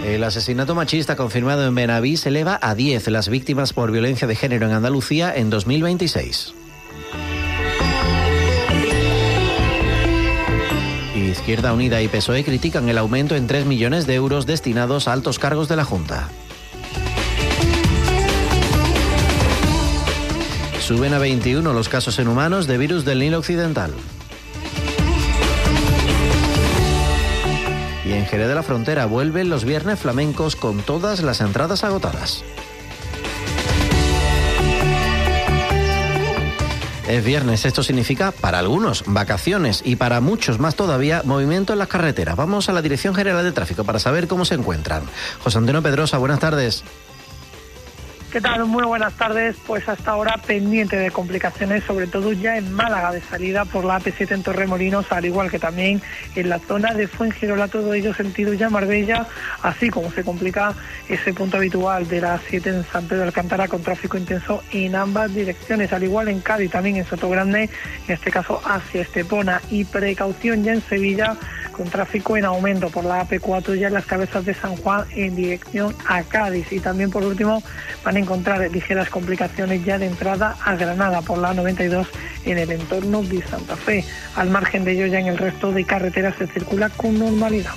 El asesinato machista confirmado en Benavís se eleva a 10 las víctimas por violencia de género en Andalucía en 2026. Izquierda Unida y PSOE critican el aumento en 3 millones de euros destinados a altos cargos de la Junta. Suben a 21 los casos en humanos de virus del Nilo Occidental. Y en Jerez de la Frontera vuelven los viernes flamencos con todas las entradas agotadas. Es viernes, esto significa para algunos vacaciones y para muchos más todavía movimiento en las carreteras. Vamos a la Dirección General de Tráfico para saber cómo se encuentran. José Antonio Pedrosa, buenas tardes. ¿Qué tal? Muy buenas tardes. Pues hasta ahora pendiente de complicaciones, sobre todo ya en Málaga de salida por la AP7 en Torremolinos, al igual que también en la zona de Fuengirola, todo ello sentido ya Marbella, así como se complica ese punto habitual de la 7 en San Pedro de Alcántara con tráfico intenso en ambas direcciones, al igual en Cádiz, también en Sotogrande, en este caso hacia Estepona, y precaución ya en Sevilla con tráfico en aumento por la AP4 ya en las Cabezas de San Juan en dirección a Cádiz, y también por último van a encontrar ligeras complicaciones ya de entrada a Granada por la 92 en el entorno de Santa Fe. Al margen de ello, ya en el resto de carreteras se circula con normalidad.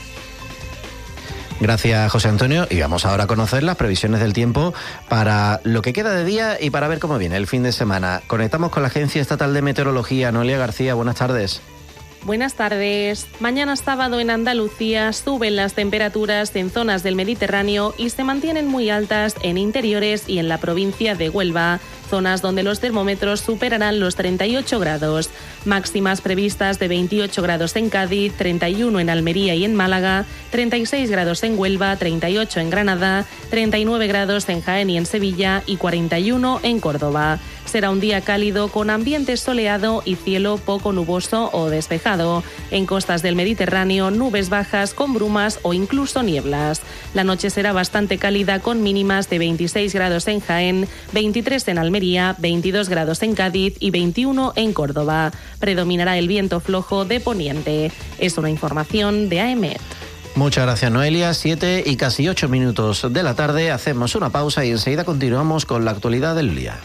Gracias, José Antonio, y vamos ahora a conocer las previsiones del tiempo para lo que queda de día y para ver cómo viene el fin de semana. Conectamos con la Agencia Estatal de Meteorología. Noelia García, buenas tardes. Buenas tardes. Mañana sábado en Andalucía suben las temperaturas en zonas del Mediterráneo y se mantienen muy altas en interiores y en la provincia de Huelva, zonas donde los termómetros superarán los 38 grados. Máximas previstas de 28 grados en Cádiz, 31 en Almería y en Málaga, 36 grados en Huelva, 38 en Granada, 39 grados en Jaén y en Sevilla y 41 en Córdoba. Será un día cálido con ambiente soleado y cielo poco nuboso o despejado. En costas del Mediterráneo, nubes bajas con brumas o incluso nieblas. La noche será bastante cálida con mínimas de 26 grados en Jaén, 23 en Almería, 22 grados en Cádiz y 21 en Córdoba. Predominará el viento flojo de poniente. Es una información de AEMET. Muchas gracias, Noelia. 7 y casi 8 minutos de la tarde. Hacemos una pausa y enseguida continuamos con la actualidad del día.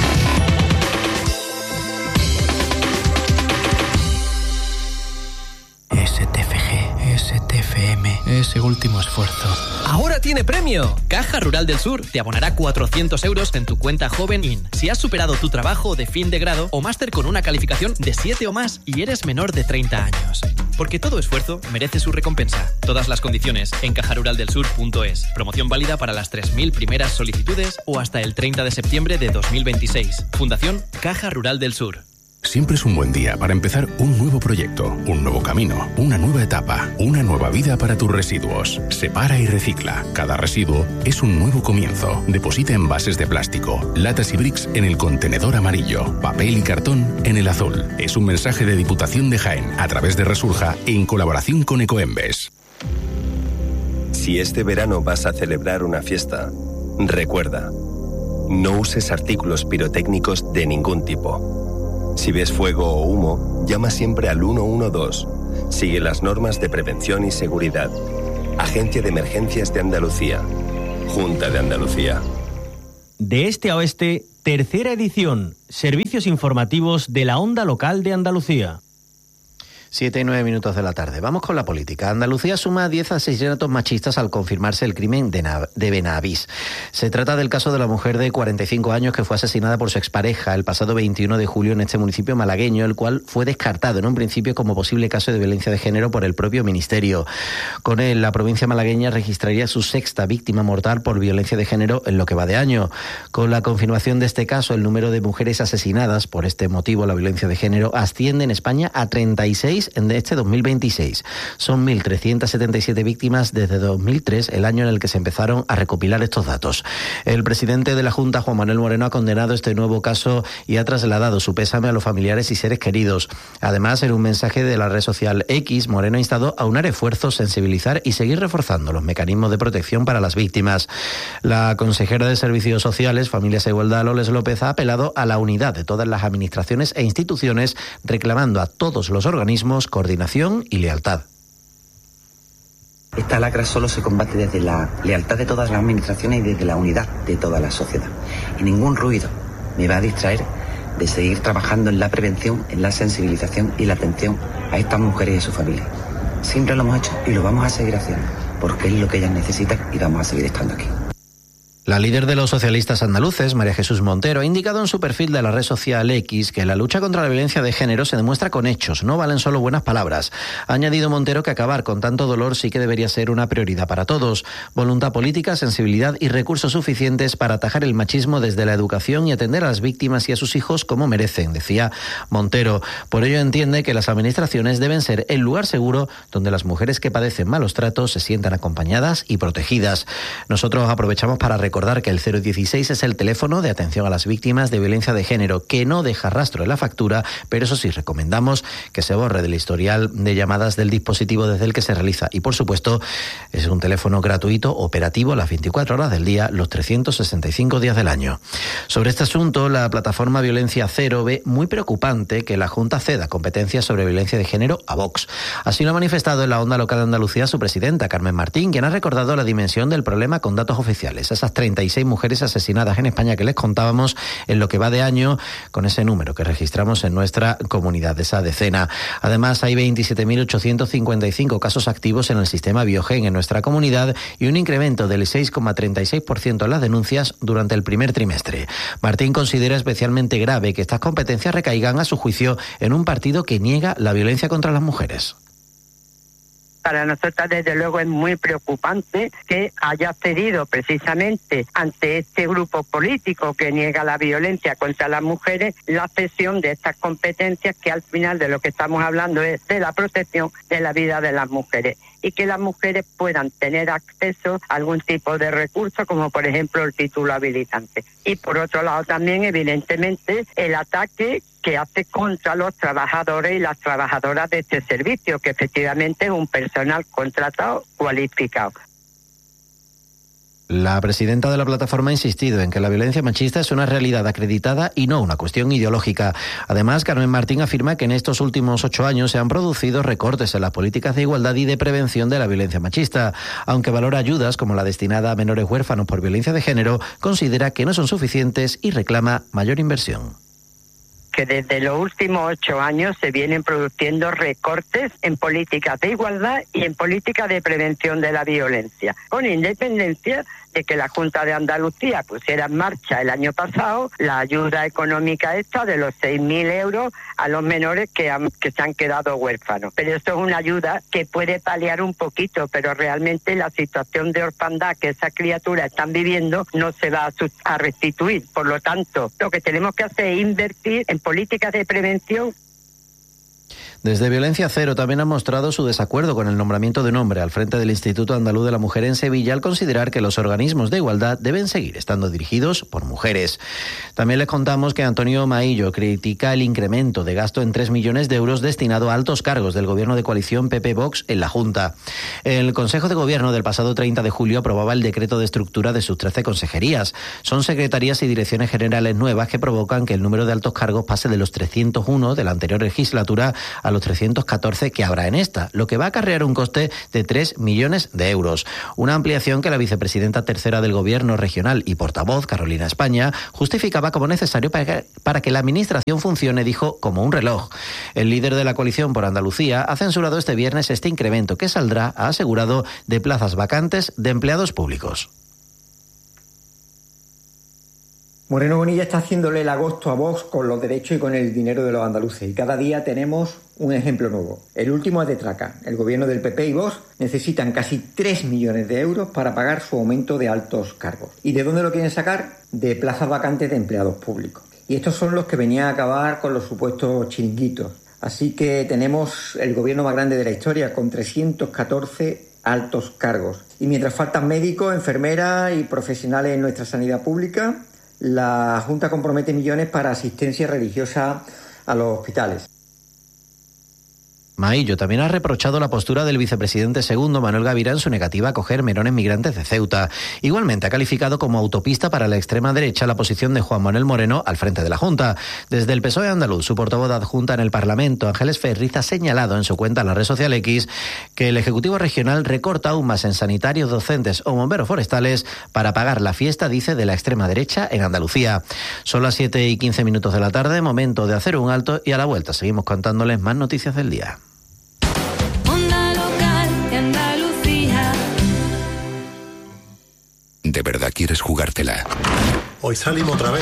STFM, ese último esfuerzo. ¡Ahora tiene premio! Caja Rural del Sur te abonará 400 euros en tu cuenta Joven IN si has superado tu trabajo de fin de grado o máster con una calificación de 7 o más y eres menor de 30 años. Porque todo esfuerzo merece su recompensa. Todas las condiciones en cajaruraldelsur.es. Promoción válida para las 3.000 primeras solicitudes o hasta el 30 de septiembre de 2026. Fundación Caja Rural del Sur. Siempre es un buen día para empezar un nuevo proyecto, un nuevo camino, una nueva etapa, una nueva vida para tus residuos. Separa y recicla. Cada residuo es un nuevo comienzo. Deposita envases de plástico, latas y bricks en el contenedor amarillo, papel y cartón en el azul. Es un mensaje de Diputación de Jaén a través de Resurja en colaboración con Ecoembes. Si este verano vas a celebrar una fiesta, recuerda, no uses artículos pirotécnicos de ningún tipo. Si ves fuego o humo, llama siempre al 112. Sigue las normas de prevención y seguridad. Agencia de Emergencias de Andalucía. Junta de Andalucía. De este a oeste, tercera edición. Servicios informativos de la onda local de Andalucía. 7 y 9 minutos de la tarde. Vamos con la política. Andalucía suma 10 asesinatos machistas al confirmarse el crimen de Benavís. Se trata del caso de la mujer de 45 años que fue asesinada por su expareja el pasado 21 de julio en este municipio malagueño, el cual fue descartado en un principio como posible caso de violencia de género por el propio ministerio. Con él, la provincia malagueña registraría su sexta víctima mortal por violencia de género en lo que va de año. Con la confirmación de este caso, el número de mujeres asesinadas por este motivo, la violencia de género, asciende en España a 36 en este 2026. Son 1.377 víctimas desde 2003, el año en el que se empezaron a recopilar estos datos. El presidente de la Junta, Juan Manuel Moreno, ha condenado este nuevo caso y ha trasladado su pésame a los familiares y seres queridos. Además, en un mensaje de la red social X, Moreno ha instado a unar esfuerzos, sensibilizar y seguir reforzando los mecanismos de protección para las víctimas. La consejera de Servicios Sociales, Familias e Igualdad, Loles López, ha apelado a la unidad de todas las administraciones e instituciones, reclamando a todos los organismos coordinación y lealtad. Esta lacra solo se combate desde la lealtad de todas las administraciones y desde la unidad de toda la sociedad. Y ningún ruido me va a distraer de seguir trabajando en la prevención, en la sensibilización y la atención a estas mujeres y a sus familias. Siempre lo hemos hecho y lo vamos a seguir haciendo, porque es lo que ellas necesitan y vamos a seguir estando aquí. La líder de los socialistas andaluces, María Jesús Montero, ha indicado en su perfil de la red social X que la lucha contra la violencia de género se demuestra con hechos, no valen solo buenas palabras. Ha añadido Montero que acabar con tanto dolor sí que debería ser una prioridad para todos. Voluntad política, sensibilidad y recursos suficientes para atajar el machismo desde la educación y atender a las víctimas y a sus hijos como merecen, decía Montero. Por ello entiende que las administraciones deben ser el lugar seguro donde las mujeres que padecen malos tratos se sientan acompañadas y protegidas. Nosotros aprovechamos para recordar que el 016 es el teléfono de atención a las víctimas de violencia de género, que no deja rastro en la factura, pero eso sí, recomendamos que se borre del historial de llamadas del dispositivo desde el que se realiza. Y por supuesto, es un teléfono gratuito, operativo las 24 horas del día, los 365 días del año. Sobre este asunto, la plataforma Violencia Cero ve muy preocupante que la Junta ceda competencias sobre violencia de género a Vox. Así lo ha manifestado en la Onda Local de Andalucía su presidenta, Carmen Martín, quien ha recordado la dimensión del problema con datos oficiales. Esas 36 mujeres asesinadas en España que les contábamos en lo que va de año, con ese número que registramos en nuestra comunidad, esa decena. Además, hay 27.855 casos activos en el sistema Biogen en nuestra comunidad y un incremento del 6,36% en las denuncias durante el primer trimestre. Martín considera especialmente grave que estas competencias recaigan, a su juicio, en un partido que niega la violencia contra las mujeres. Para nosotras, desde luego, es muy preocupante que haya cedido precisamente ante este grupo político que niega la violencia contra las mujeres la cesión de estas competencias, que al final de lo que estamos hablando es de la protección de la vida de las mujeres, y que las mujeres puedan tener acceso a algún tipo de recurso, como por ejemplo el título habilitante. Y por otro lado también, evidentemente, el ataque que hace contra los trabajadores y las trabajadoras de este servicio, que efectivamente es un personal contratado cualificado. La presidenta de la plataforma ha insistido en que la violencia machista es una realidad acreditada y no una cuestión ideológica. Además, Carmen Martín afirma que en estos últimos 8 años se han producido recortes en las políticas de igualdad y de prevención de la violencia machista. Aunque valora ayudas como la destinada a menores huérfanos por violencia de género, considera que no son suficientes y reclama mayor inversión. Que desde los últimos 8 años se vienen produciendo recortes en políticas de igualdad y en políticas de prevención de la violencia, con independencia de que la Junta de Andalucía pusiera en marcha el año pasado la ayuda económica esta de los 6.000 euros a los menores que se han quedado huérfanos. Pero esto es una ayuda que puede paliar un poquito, pero realmente la situación de orfandad que esas criaturas están viviendo no se va a restituir. Por lo tanto, lo que tenemos que hacer es invertir en políticas de prevención. Desde Violencia Cero también han mostrado su desacuerdo con el nombramiento de un hombre al frente del Instituto Andaluz de la Mujer en Sevilla, al considerar que los organismos de igualdad deben seguir estando dirigidos por mujeres. También les contamos que Antonio Maillo critica el incremento de gasto en 3 millones de euros destinado a altos cargos del gobierno de coalición PP-Vox en la Junta. El Consejo de Gobierno del pasado 30 de julio aprobaba el decreto de estructura de sus 13 consejerías. Son secretarías y direcciones generales nuevas que provocan que el número de altos cargos pase de los 301 de la anterior legislatura a los 314 que habrá en esta, lo que va a acarrear un coste de 3 millones de euros. Una ampliación que la vicepresidenta tercera del Gobierno regional y portavoz, Carolina España, justificaba como necesario para que la administración funcione, dijo, como un reloj. El líder de la coalición por Andalucía ha censurado este viernes este incremento que saldrá, ha asegurado, de plazas vacantes de empleados públicos. Moreno Bonilla está haciéndole el agosto a Vox con los derechos y con el dinero de los andaluces. Y cada día tenemos un ejemplo nuevo. El último es de Traca. El gobierno del PP y Vox necesitan casi 3 millones de euros para pagar su aumento de altos cargos. ¿Y de dónde lo quieren sacar? De plazas vacantes de empleados públicos. Y estos son los que venían a acabar con los supuestos chiringuitos. Así que tenemos el gobierno más grande de la historia, con 314 altos cargos. Y mientras faltan médicos, enfermeras y profesionales en nuestra sanidad pública, la Junta compromete millones para asistencia religiosa a los hospitales. Maillo también ha reprochado la postura del vicepresidente segundo, Manuel Gavirá, en su negativa a acoger merones migrantes de Ceuta. Igualmente ha calificado como autopista para la extrema derecha la posición de Juan Manuel Moreno al frente de la Junta. Desde el PSOE andaluz, su portavoz adjunta en el Parlamento, Ángeles Ferriz, ha señalado en su cuenta en la red social X que el Ejecutivo Regional recorta aún más en sanitarios, docentes o bomberos forestales para pagar la fiesta, dice, de la extrema derecha en Andalucía. Son las 7:15 de la tarde, momento de hacer un alto y a la vuelta seguimos contándoles más noticias del día. ¿De verdad quieres jugártela? Hoy salimos otra vez.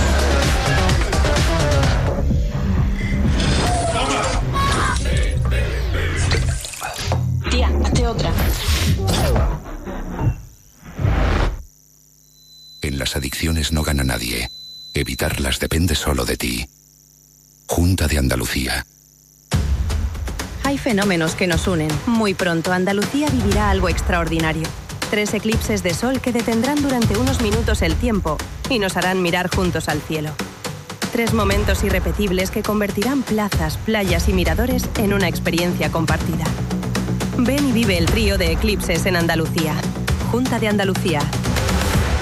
Tía, hazte otra. En las adicciones no gana nadie. Evitarlas depende solo de ti. Junta de Andalucía. Hay fenómenos que nos unen. Muy pronto Andalucía vivirá algo extraordinario. 3 eclipses de sol que detendrán durante unos minutos el tiempo y nos harán mirar juntos al cielo. 3 momentos irrepetibles que convertirán plazas, playas y miradores en una experiencia compartida. Ven y vive el trío de eclipses en Andalucía. Junta de Andalucía.